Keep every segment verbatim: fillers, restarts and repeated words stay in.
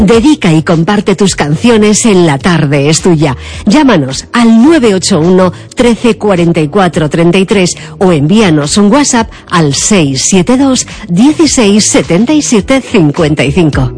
Dedica y comparte tus canciones en La Tarde es Tuya. Llámanos al nueve ocho uno, trece, cuarenta y cuatro, treinta y tres o envíanos un WhatsApp al seis siete dos, dieciséis, setenta y siete, cincuenta y cinco.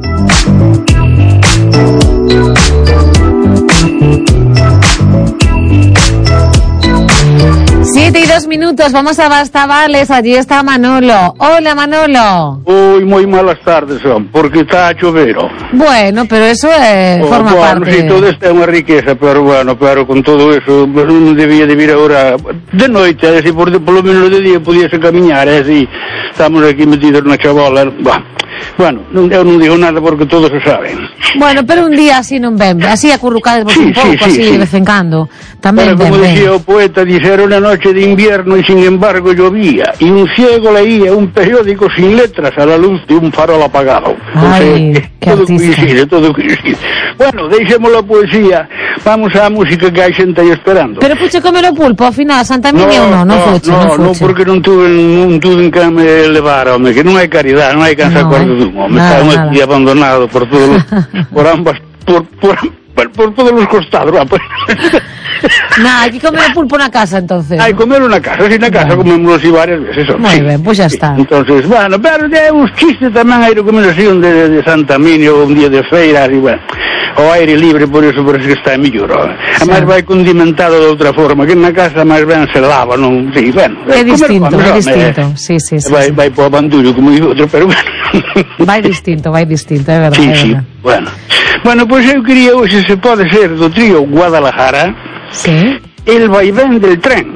Siete y dos minutos, vamos a Bastavales, allí está Manolo. Hola, Manolo. Uy, moi malas tardes son, porque está a chovero. Bueno, pero eso eh, oh, forma bueno, parte... si todo isto é unha riqueza, pero bueno, pero con todo eso, non debía de vir agora de noite, a decir, por, por lo menos de día podíase camiñar, é así, estamos aquí metidos na chavola, bah. Bueno, non, eu non digo nada porque todos o saben. Bueno, pero un día así non ven, así acurrucades vos sí, un pouco, sí, sí, así sí. De vez en cando. Tamén pero ven, como ven. Dicía o poeta, dice, era una noche de invierno y sin embargo llovía, y un ciego leía un periódico sin letras a la luz de un farol apagado. Ay, o sea, que todo artista. coincide, todo coincide. Bueno, deixemos la poesía, vamos á música que hai xente aí esperando. Pero puche comer o pulpo, ao final, Santa Miña ou non? Non no, fuche, no, non fuche. No, porque non tuve, non tuve que me levar, home, que non hai caridade, non hai que ansar no, cuarto dun, home, nada, está nada. aquí abandonado por todos los, por ambas, por, por, por, por todos los costados, va, pues. Nah, hai que comer o pulpo na casa, entonces. Hai comer na casa, si na casa bueno. Comemos así varias veces. Moi sí, ben, pois pues xa sí. está. Entonces, bueno, pero é uns chistes tamén hai recomendación de, de Santa Miña ou un día de feira, así, bueno, o aire libre, por eso parece que está mellor. Además vai condimentado de outra forma, que na casa máis ben se lava, non? Sí, bueno. É distinto, comer, é no, distinto. Eh, sí, sí, sí. Vai, sí. vai po abandullo, como digo outro, pero bueno. Vai distinto, vai distinto, é verdade. Sí, é sí, verdad. bueno. Bueno, pois pues eu quería hoxe, se pode ser, do trío Guadalajara, sí. El vaivén del tren.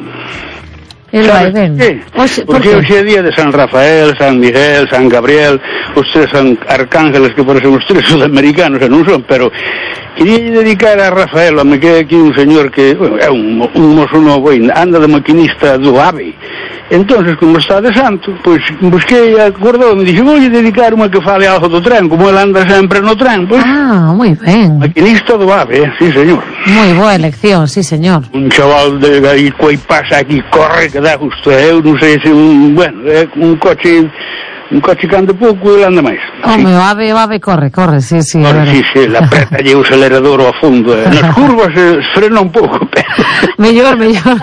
El vaivén. Oxe, porque hoxe é día de San Rafael, San Miguel, San Gabriel, os tres San Arcángeles, que parecen os tres sudamericanos, e non son, pero quería dedicar a Rafael, me queda aquí un señor que, bueno, é un, un mozo novo, anda de maquinista do AVE. Entonces, como está de santo, pois busquei, acordou, me dixo, vou dedicar unha que fale algo do tren, como ele anda sempre no tren, pois. Ah, moi ben. Maquinista do AVE, sí, señor. Moi boa elección, sí, señor. Un chaval de aí, coi pasa aquí, corre, que dá gusto, eu non sei se un, bueno, é un coche, un coche que anda pouco, ele anda máis. Home, o ave, o ave corre, corre, sí, sí. Corre, sí, sí, la apreta lle o acelerador ao fondo, eh. Nas curvas eh, frena un pouco, pero... mellor, mellor.